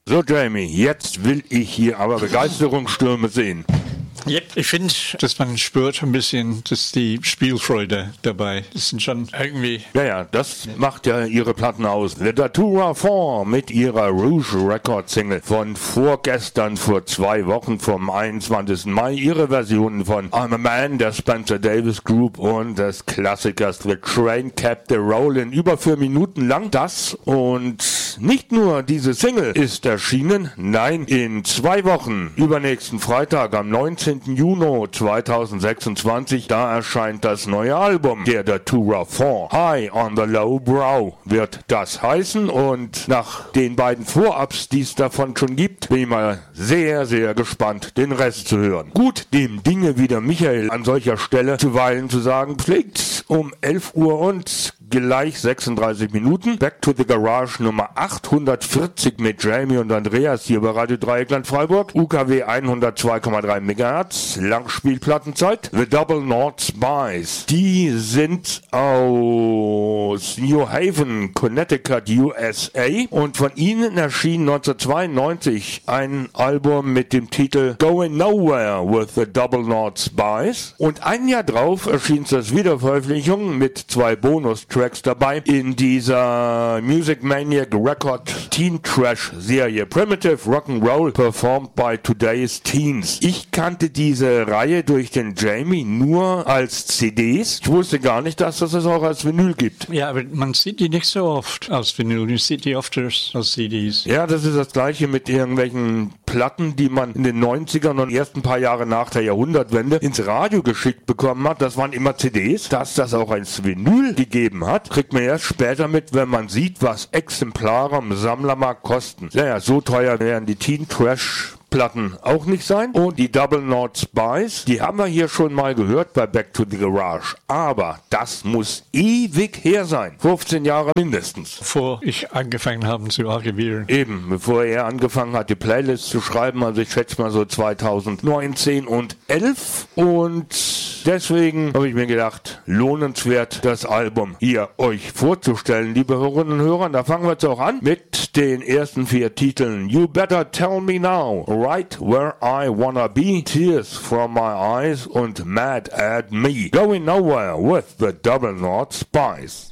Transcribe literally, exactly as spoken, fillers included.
So, Jamie, jetzt will ich hier aber Begeisterungsstürme sehen. Ja, ich finde, dass man spürt ein bisschen, dass die Spielfreude dabei. Das sind schon irgendwie... Ja, ja, das macht ja ihre Platten aus. The Datura vier mit ihrer Rouge Record Single von vorgestern, vor zwei Wochen, vom einundzwanzigsten Mai. Ihre Versionen von I'm a Man, der Spencer Davis Group und des Klassikers The Train Kept the Rollin'. Über vier Minuten lang das. Und nicht nur diese Single ist erschienen, nein, in zwei Wochen, übernächsten Freitag am neunzehnten Juni zweitausendsechsundzwanzig, da erscheint das neue Album der Datura vier. High on the Low Brow wird das heißen, und nach den beiden Vorabs, die es davon schon gibt, bin ich mal sehr, sehr gespannt, den Rest zu hören. Gut, dem Dinge wie der Michael an solcher Stelle zuweilen zu sagen pflegt, um elf Uhr und gleich sechsunddreißig Minuten. Back to the Garage Nummer achthundertvierzig mit Jamie und Andreas hier bei Radio Dreieckland Freiburg. U K W hundertzwei Komma drei Megahertz. Langspielplattenzeit. The Double North Spies. Die sind aus New Haven, Connecticut, U S A. Und von ihnen erschien neunzehnhundertzweiundneunzig ein Album mit dem Titel Going Nowhere with the Double North Spies. Und ein Jahr drauf erschien das Wiederveröffentlichung mit zwei Bonus-Tracks dabei in dieser Music Maniac Record Teen Trash Serie Primitive Rock'n'Roll performed by today's teens. Ich kannte diese Reihe durch den Jamie nur als C Ds. Ich wusste gar nicht, dass es das auch als Vinyl gibt. Ja, aber man sieht die nicht so oft als Vinyl. Man sieht die oft als C Ds. Ja, das ist das Gleiche mit irgendwelchen Platten, die man in den neunzigern und ersten paar Jahre nach der Jahrhundertwende ins Radio geschickt bekommen hat. Das waren immer C Ds. Dass das auch als Vinyl gegeben hat, kriegt man erst später mit, wenn man sieht, was Exemplare am Sammlermarkt kosten. Naja, so teuer wären die Teen Trash Platten auch nicht sein. Und die Double North Spies, die haben wir hier schon mal gehört bei Back to the Garage. Aber das muss ewig her sein. fünfzehn Jahre mindestens. Bevor ich angefangen habe zu archivieren. Eben, bevor er angefangen hat, die Playlist zu schreiben. Also ich schätze mal so zweitausendneunzehn und elf. Und deswegen habe ich mir gedacht, lohnenswert, das Album hier euch vorzustellen, liebe Hörerinnen und Hörer. Da fangen wir jetzt auch an mit den ersten vier Titeln. You Better Tell Me Now, Right Where I Wanna Be, Tears From My Eyes und Mad at Me. Going Nowhere with the Double North Spies.